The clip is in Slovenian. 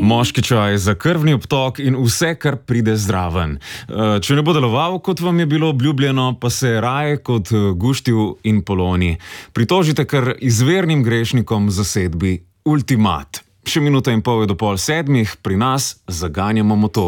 Moški čaj za krvni obtok in vse, kar pride zraven. Če ne bo deloval, kot vam je bilo obljubljeno, pa se raje kot guštil in poloni pritožite kar izvernim grešnikom zasedbi Ultimat. Še minuta in pol je do 6:30, pri nas zaganjamo motor.